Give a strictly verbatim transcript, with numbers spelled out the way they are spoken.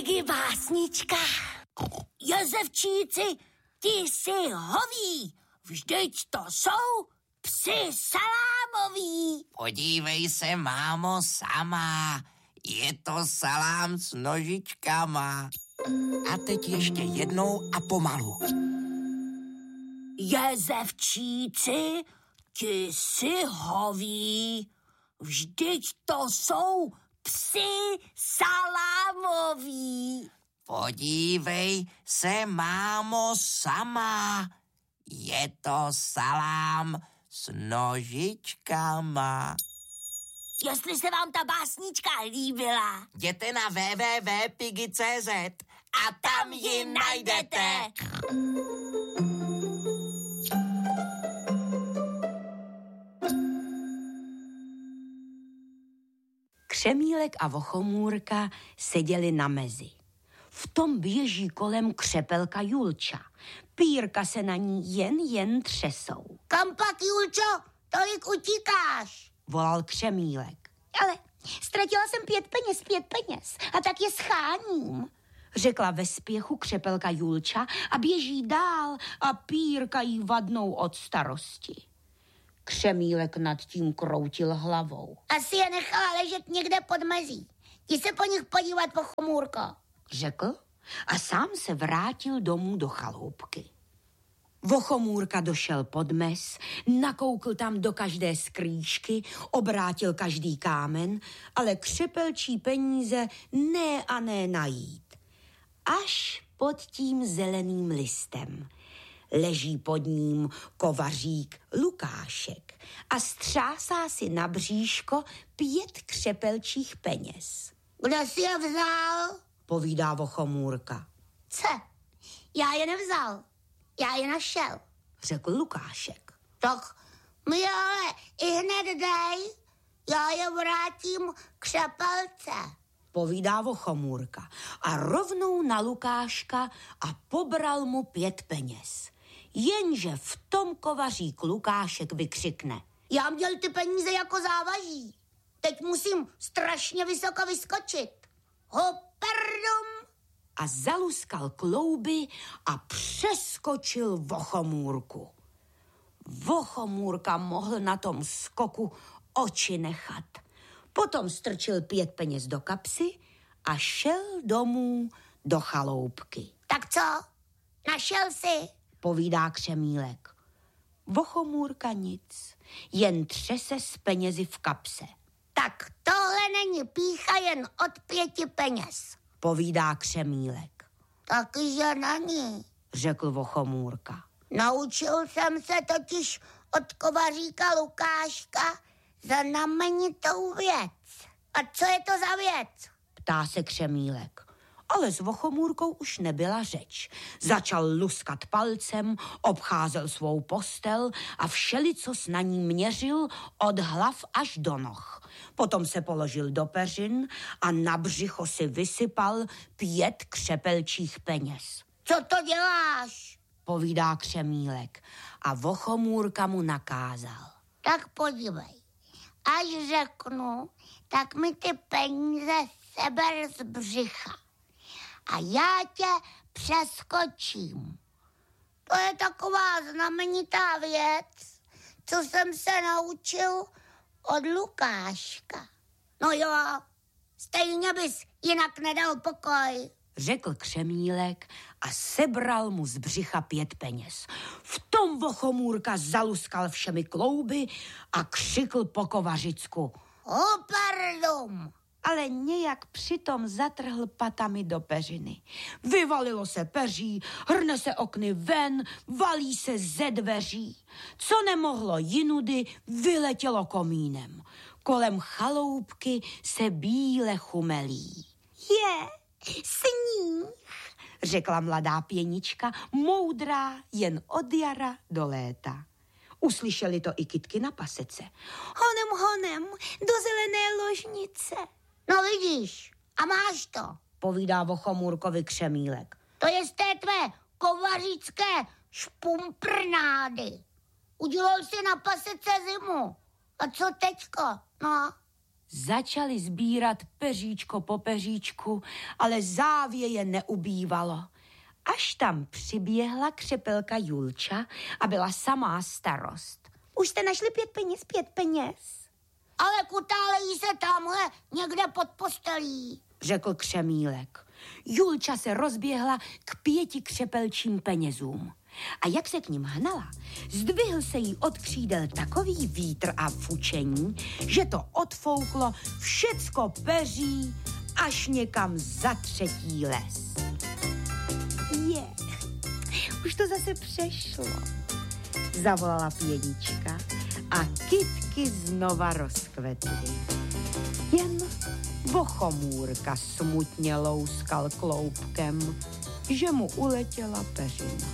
Piggy básnička. Jozefčíci, ti jsi hoví, vždyť to jsou psi salámoví. Podívej se, mámo, sama, je to salám s nožičkama. A teď ještě jednou a pomalu. Jezevčíci, ti jsi hoví, vždyť to jsou psi salámoví. Podívej se, mámo, sama, je to salám s nožičkama. Jestli se vám ta básnička líbila, jděte na w w w tečka piggy tečka c z a tam ji najdete. Křemílek a Vochomůrka seděli na mezi. V tom běží kolem křepelka Julča. Pírka se na ní jen jen třesou. Kam pak, Julčo, tolik utíkáš? Volal Křemílek. Ale ztratila jsem pět peněz, pět peněz a tak je scháním. Řekla ve spěchu křepelka Julča a běží dál a Pírka jí vadnou od starosti. Křemílek nad tím kroutil hlavou. Asi je nechala ležet někde pod mezí. Jdi se po nich podívat, Vochomůrko, řekl a sám se vrátil domů do chaloupky. Vochomůrka došel pod mez, nakoukl tam do každé skrýšky, obrátil každý kámen, ale křepelčí peníze ne a ne najít. Až pod tím zeleným listem. Leží pod ním kovařík Lukášek a střásá si na bříško pět křepelčích peněz. Kdo si je vzal? Povídá Vochomůrka. Co? Já je nevzal. Já je našel, řekl Lukášek. Tak mi je ale i hned dej, já je vrátím křepelce, povídá Vochomůrka a rovnou na Lukáška a pobral mu pět peněz. Jenže v tom kovařík Lukášek vykřikne. Já měl ty peníze jako závaží. Teď musím strašně vysoko vyskočit. Hoperdum! A zaluskal klouby a přeskočil Vochomůrku. Vochomůrka mohl na tom skoku oči nechat. Potom strčil pět peněz do kapsy a šel domů do chaloupky. Tak co? Našel jsi? Povídá Křemílek. Vochomůrka nic, jen třese s penězi v kapse. Tak tohle není pýcha jen od pěti peněz, povídá Křemílek. Takže není, řekl Vochomůrka. Naučil jsem se totiž od kovaříka Lukáška znamenitou věc. A co je to za věc? Ptá se Křemílek. Ale s Vochomůrkou už nebyla řeč. Začal luskat palcem, obcházel svou postel a všelicos na ní měřil od hlav až do noh. Potom se položil do peřin a na břicho si vysypal pět křepelčích peněz. Co to děláš? Povídá Křemílek a Vochomůrka mu nakázal. Tak podívej, až řeknu, tak mi ty peníze seber z břicha. A já tě přeskočím. To je taková znamenitá věc, co jsem se naučil od Lukáška. No jo, stejně bys jinak nedal pokoj, řekl Křemílek a sebral mu z břicha pět peněz. V tom Vochomůrka zaluskal všemi klouby a křikl po kovařicku. Hoperdum! Ale nějak přitom zatrhl patami do peřiny. Vyvalilo se peří, hrne se okny ven, valí se ze dveří. Co nemohlo jinudy, vyletělo komínem. Kolem chaloupky se bíle chumelí. Je, sníh, řekla mladá pěnička, moudrá jen od jara do léta. Uslyšeli to i kytky na pasece. Honem, honem, do zelené ložnice. No vidíš, a máš to, povídá Vochomůrkovi Křemílek. To je z té tvé kovařícké špumprnády. Udělal si na pasece zimu. A co teďko? No, Začali sbírat peříčko po peříčku, ale závěje neubývalo. Až tam přiběhla křepelka Julča a byla samá starost. Už jste našli pět peněz, pět peněz? Ale kutálejí se tamhle někde pod postelí, řekl Křemílek. Julča se rozběhla k pěti křepelčím penězům. A jak se k ním hnala, zdvihl se jí od křídel takový vítr a fučení, že to odfouklo všecko peří až někam za třetí les. Je, už to zase přešlo, zavolala pěnička a kytky znova rozkvetly. Jen Bochomůrka smutně louskal kloubkem, že mu uletěla peřina.